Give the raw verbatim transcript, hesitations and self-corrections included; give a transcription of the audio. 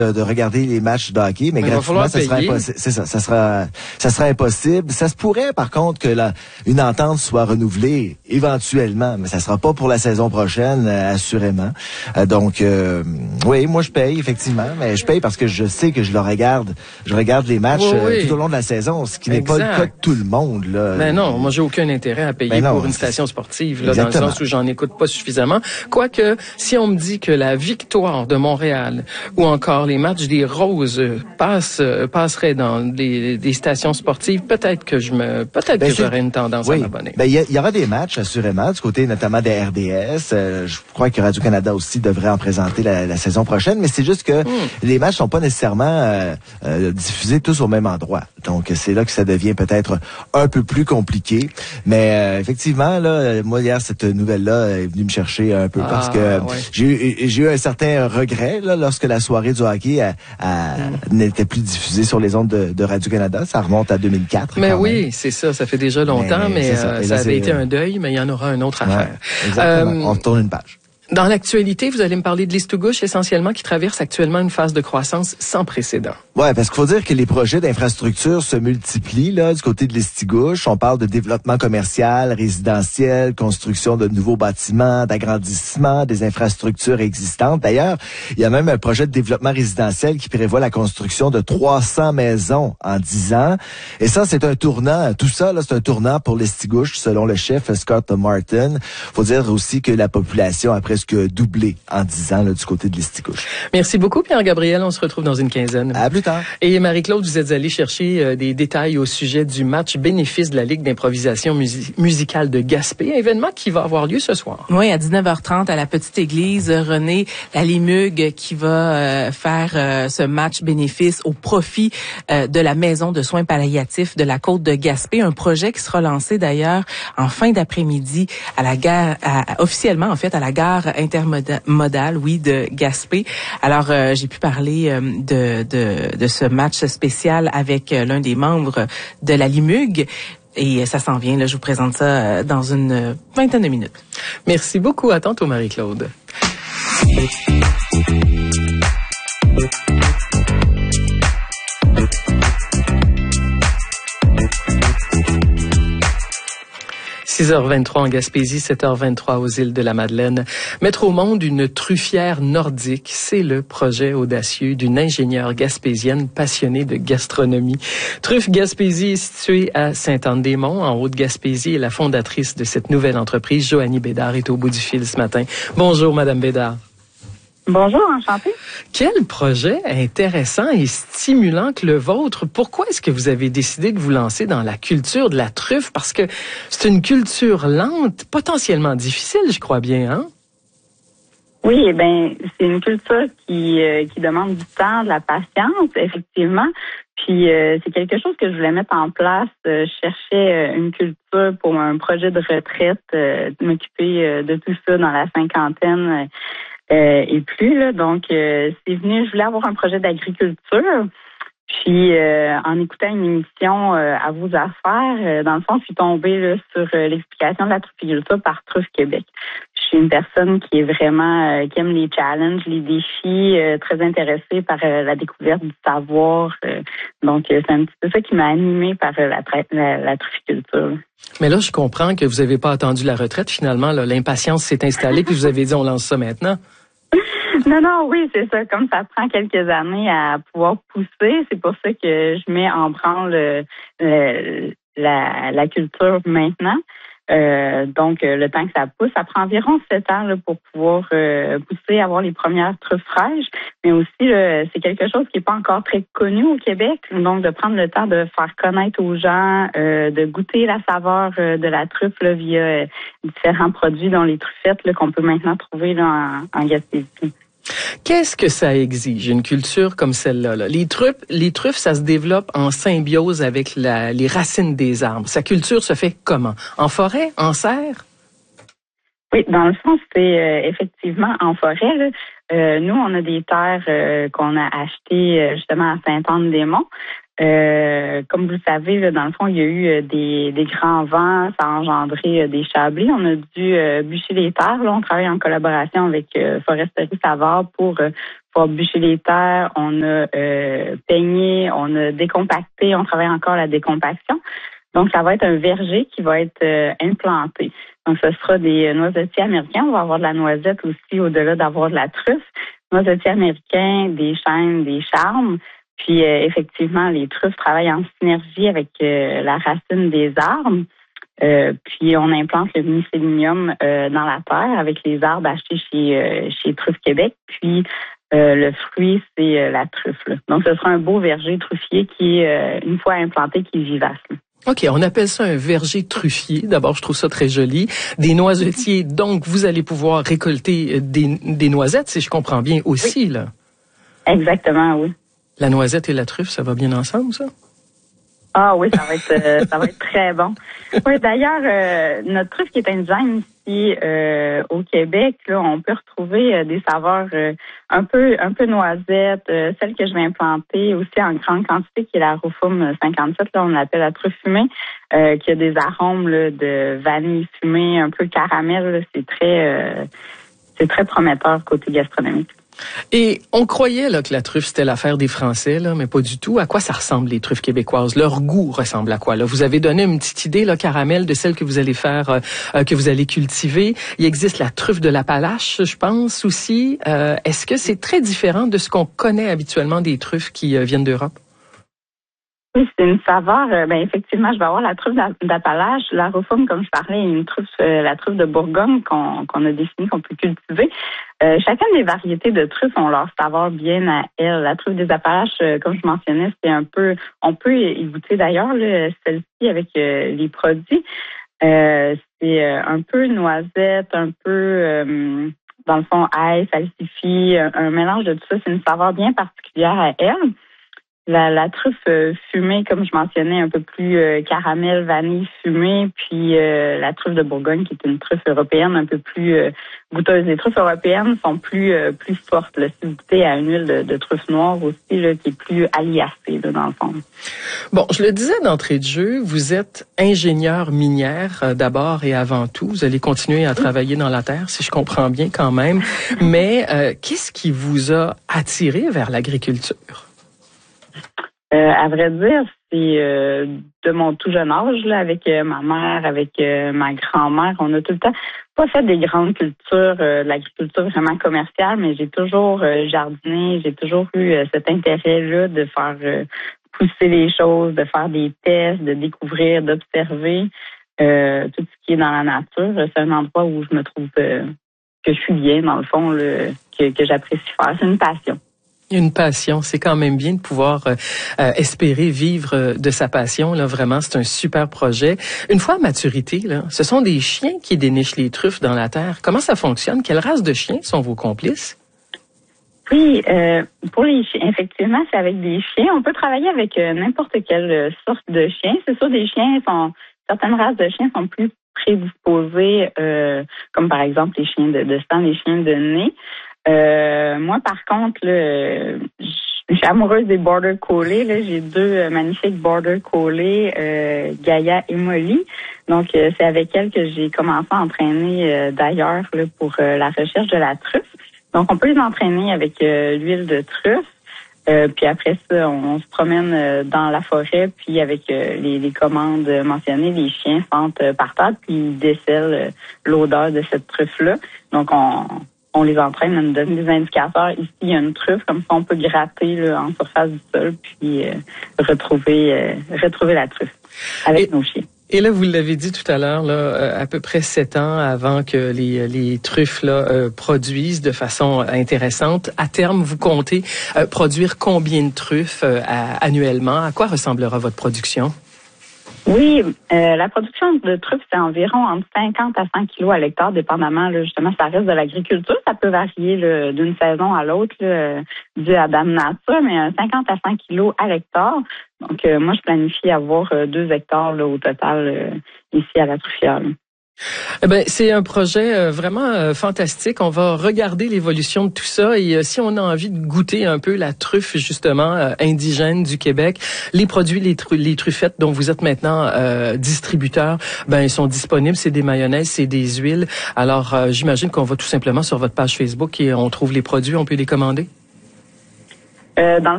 de regarder les matchs de hockey, mais, mais gratuitement, ça sera impossible. C'est ça, ça sera, ça sera impossible. Ça se pourrait, par contre, que la, une entente soit renouvelée éventuellement, mais ça sera pas pour la saison prochaine, euh, assurément. Euh, donc, euh, oui, moi je paye effectivement, mais je paye parce que je sais que je le regarde, je regarde les matchs oui, oui. Euh, tout au long de la saison, ce qui n'est exact. pas le cas de tout le monde là. Ben non, moi j'ai aucun intérêt à payer ben non, pour une station sportive, là, dans le sens où j'en écoute pas suffisamment. Quoique, si on me dit que la victoire de Montréal ou encore les matchs des Roses passent, passeraient dans des, des stations sportives, peut-être que je me, peut-être ben que j'aurais une tendance oui. à m'abonner. Ben il y, y aura des matchs assurément du côté notamment des R D S. Euh, je crois que Radio-Canada aussi devrait en présenter la, la saison prochaine, mais c'est juste que mm. les matchs sont pas nécessairement euh, euh, diffusés tous au même endroit. Donc c'est là que ça devient peut-être un peu plus compliqué. Mais euh, effectivement là, moi hier cette nouvelle-là est venue me chercher un peu ah, parce que ouais. j'ai eu j'ai eu un certain regret là lorsque la soirée du hockey a, a, mm. n'était plus diffusée sur les ondes de, de Radio-Canada. Ça remonte à deux mille quatre. Mais oui, même. C'est ça. Ça fait déjà longtemps, mais, mais ça, euh, ça avait été un deuil, mais il y en aura un autre à ouais, faire. Exactement. Euh, On tourne une page. Dans l'actualité, vous allez me parler de l'Estugouche essentiellement qui traverse actuellement une phase de croissance sans précédent. Ouais, parce qu'il faut dire que les projets d'infrastructure se multiplient là du côté de l'Estigouche. On parle de développement commercial, résidentiel, construction de nouveaux bâtiments, d'agrandissement des infrastructures existantes. D'ailleurs, il y a même un projet de développement résidentiel qui prévoit la construction de trois cents maisons en dix ans. Et ça, c'est un tournant. Tout ça, là, c'est un tournant pour l'Estigouche, selon le chef Scott Martin. Faut dire aussi que la population a presque doublé en dix ans là, du côté de l'Estigouche. Merci beaucoup, Pierre-Gabriel. On se retrouve dans une quinzaine. À plus tard. Et Marie-Claude, vous êtes allée chercher euh, des détails au sujet du match bénéfice de la Ligue d'improvisation musi- musicale de Gaspé, événement qui va avoir lieu ce soir. Oui, à dix-neuf heures trente à la petite église René Lalimugue qui va euh, faire euh, ce match bénéfice au profit euh, de la maison de soins palliatifs de la côte de Gaspé, un projet qui sera lancé d'ailleurs en fin d'après-midi à la gare, à, officiellement en fait à la gare intermodale, oui, de Gaspé. Alors euh, j'ai pu parler euh, de, de de ce match spécial avec euh, l'un des membres de la Limugue. Et ça s'en vient, là, je vous présente ça dans une vingtaine de minutes. Merci beaucoup. À tantôt, Marie-Claude. six heures vingt-trois en Gaspésie, sept heures vingt-trois aux îles de la Madeleine. Mettre au monde une truffière nordique, c'est le projet audacieux d'une ingénieure gaspésienne passionnée de gastronomie. Truffe Gaspésie est située à Sainte-Anne-des-Monts, en Haute-Gaspésie, et la fondatrice de cette nouvelle entreprise, Joanie Bédard, est au bout du fil ce matin. Bonjour, Madame Bédard. Bonjour, enchantée. Quel projet intéressant et stimulant que le vôtre. Pourquoi est-ce que vous avez décidé de vous lancer dans la culture de la truffe? Parce que c'est une culture lente, potentiellement difficile, je crois bien, hein? Oui, eh bien, c'est une culture qui, euh, qui demande du temps, de la patience, effectivement. Puis euh, c'est quelque chose que je voulais mettre en place. Euh, je cherchais euh, une culture pour un projet de retraite, euh, de m'occuper euh, de tout ça dans la cinquantaine. Euh, Euh, et plus, là, donc euh, c'est venu, je voulais avoir un projet d'agriculture. Puis euh, en écoutant une émission euh, à vos affaires, euh, dans le fond, je suis tombée là, sur euh, l'explication de la trufficulture par Truffe Québec. Je suis une personne qui est vraiment euh, qui aime les challenges, les défis, euh, très intéressée par euh, la découverte du savoir. Euh, donc euh, c'est un petit peu ça qui m'a animée par euh, la, tra- la, la trufficulture. Mais là, je comprends que vous n'avez pas attendu la retraite finalement. Là, l'impatience s'est installée puis vous avez dit on lance ça maintenant. Non, non, oui, c'est ça. Comme ça prend quelques années à pouvoir pousser, c'est pour ça que je mets en branle le, le, la, la culture maintenant. Euh, donc, le temps que ça pousse, ça prend environ sept ans là, pour pouvoir euh, pousser, avoir les premières truffes fraîches. Mais aussi, là, c'est quelque chose qui n'est pas encore très connu au Québec. Donc, de prendre le temps de faire connaître aux gens, euh, de goûter la saveur euh, de la truffe là, via euh, différents produits, dont les truffettes là, qu'on peut maintenant trouver là, en, en Gaspésie. Qu'est-ce que ça exige, une culture comme celle-là? Là? Les truffes, les truffes, ça se développe en symbiose avec la, les racines des arbres. Sa culture se fait comment? En forêt? En serre? Oui, dans le fond, c'est euh, effectivement en forêt. Là. Euh, nous, on a des terres euh, qu'on a achetées euh, justement à Sainte-Anne-des-Monts. Euh, comme vous le savez, là, dans le fond, il y a eu euh, des, des grands vents, ça a engendré euh, des chablés. On a dû euh, bûcher les terres. Là, on travaille en collaboration avec euh, Foresterie Savard pour euh, pouvoir bûcher les terres, on a euh, peigné, on a décompacté, on travaille encore la décompaction. Donc, ça va être un verger qui va être euh, implanté. Donc, ce sera des noisetiers américains. On va avoir de la noisette aussi au-delà d'avoir de la truffe. Noisetiers américains, des chênes, des charmes. Puis, euh, effectivement, les truffes travaillent en synergie avec euh, la racine des arbres. Euh, puis, on implante le mycélium euh, dans la terre avec les arbres achetés chez, euh, chez Truffe Québec. Puis, euh, le fruit, c'est euh, la truffe. Là. Donc, ce sera un beau verger truffier qui est, euh, une fois implanté, qui est vivace. Là. OK, on appelle ça un verger truffier. D'abord, je trouve ça très joli. Des noisetiers, donc vous allez pouvoir récolter des, des noisettes, si je comprends bien aussi, oui. Là. Exactement, oui. La noisette et la truffe, ça va bien ensemble, ça? Ah oui, ça va être euh, ça va être très bon. Oui, d'ailleurs, euh, notre truffe qui est indigène ici euh, au Québec, là, on peut retrouver euh, des saveurs euh, un peu un peu noisettes, euh, celle que je vais implanter aussi en grande quantité, qui est la Rufum cinquante-sept, là, on l'appelle la truffe fumée, euh, qui a des arômes là, de vanille fumée, un peu caramel. Là, c'est très euh, c'est très prometteur côté gastronomique. Et on croyait là que la truffe, c'était l'affaire des Français, là, mais pas du tout. À quoi ça ressemble, les truffes québécoises? Leur goût ressemble à quoi? Là? Vous avez donné une petite idée, là, caramel, de celle que vous allez faire, euh, que vous allez cultiver. Il existe la truffe de l'Appalache, je pense, aussi. Euh, est-ce que c'est très différent de ce qu'on connaît habituellement des truffes qui euh, viennent d'Europe? Oui, c'est une saveur. Euh, ben effectivement, je vais avoir la truffe d'Appalache, la Rufum, comme je parlais, une truffe, euh, la truffe de Bourgogne qu'on qu'on a définie, qu'on peut cultiver. Euh, chacune des variétés de truffes ont leur saveur bien à elles. La truffe des Appalaches, euh, comme je mentionnais, c'est un peu, on peut y goûter d'ailleurs là, celle-ci avec euh, les produits. Euh, c'est euh, un peu noisette, un peu euh, dans le fond ail, salsifis, un, un mélange de tout ça. C'est une saveur bien particulière à elle. La, la truffe euh, fumée, comme je mentionnais, un peu plus euh, caramel, vanille fumée, puis euh, la truffe de Bourgogne, qui est une truffe européenne un peu plus euh, goûteuse. Les truffes européennes sont plus euh, plus fortes. Là. Si vous goûtez à une huile de, de truffe noire aussi, là, qui est plus aliacée, là, dans le fond. Bon, je le disais d'entrée de jeu, vous êtes ingénieur minière euh, d'abord et avant tout. Vous allez continuer à travailler dans la terre, si je comprends bien quand même. Mais euh, qu'est-ce qui vous a attiré vers l'agriculture? Euh, à vrai dire, c'est euh, de mon tout jeune âge, là, avec euh, ma mère, avec euh, ma grand-mère, on a tout le temps pas fait des grandes cultures, euh, de l'agriculture vraiment commerciale, mais j'ai toujours euh, jardiné, j'ai toujours eu euh, cet intérêt-là de faire euh, pousser les choses, de faire des tests, de découvrir, d'observer euh, tout ce qui est dans la nature. C'est un endroit où je me trouve euh, que je suis bien, dans le fond, là, que, que j'apprécie faire. C'est une passion. Une passion, c'est quand même bien de pouvoir euh, espérer vivre euh, de sa passion. Là, vraiment, c'est un super projet. Une fois à maturité, là, ce sont des chiens qui dénichent les truffes dans la terre. Comment ça fonctionne? Quelle race de chiens sont vos complices? Oui, euh, pour les chiens, effectivement, c'est avec des chiens. On peut travailler avec euh, n'importe quelle sorte de chien. C'est sûr, des chiens sont certaines races de chiens sont plus prédisposés, euh, comme par exemple les chiens de, de sang, les chiens de nez. Euh, moi, par contre, là, je suis amoureuse des Border Collie. Là, j'ai deux euh, magnifiques Border Collie, euh, Gaïa et Molly. Donc, euh, c'est avec elles que j'ai commencé à entraîner euh, d'ailleurs là, pour euh, la recherche de la truffe. Donc, on peut les entraîner avec euh, l'huile de truffe. Euh, puis après ça, on, on se promène euh, dans la forêt, puis avec euh, les, les commandes mentionnées, les chiens sentent euh, par terre, puis ils décèlent euh, l'odeur de cette truffe-là. Donc, on... On les entraîne à nous donner des indicateurs. Ici, il y a une truffe, comme ça, on peut gratter là, en surface du sol, puis euh, retrouver euh, retrouver la truffe avec et, nos chiens. Et là, vous l'avez dit tout à l'heure, là, à peu près sept ans avant que les, les truffes là, euh, produisent de façon intéressante. À terme, vous comptez euh, produire combien de truffes euh, à, annuellement? À quoi ressemblera votre production? Oui, euh, la production de truffes, c'est environ entre cinquante à cent kilos à l'hectare, dépendamment, là, justement, ça reste de l'agriculture. Ça peut varier là, d'une saison à l'autre, là, dû à Dame Nature, mais euh, cinquante à cent kilos à l'hectare. Donc, euh, moi, je planifie avoir euh, deux hectares là, au total euh, ici à la Truffière. Là. Eh ben, c'est un projet euh, vraiment euh, fantastique. On va regarder l'évolution de tout ça et euh, si on a envie de goûter un peu la truffe justement euh, indigène du Québec, les produits, les, tru- les truffettes dont vous êtes maintenant euh, distributeur, ben ils sont disponibles. C'est des mayonnaises, c'est des huiles. Alors, euh, j'imagine qu'on va tout simplement sur votre page Facebook et on trouve les produits, on peut les commander. Euh, dans le